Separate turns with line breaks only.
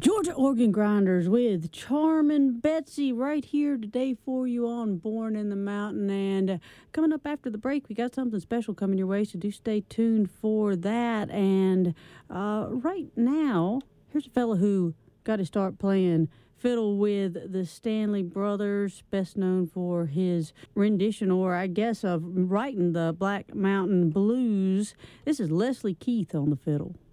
Georgia Organ Grinders with Charmin' Betsy right here today for you on Born in the Mountain. And coming up after the break, we got something special coming your way, so do stay tuned for that. And right now, here's a fella who got to start playing fiddle with the Stanley Brothers, best known for his rendition, or I guess of writing the Black Mountain Blues. This is Leslie Keith on the fiddle.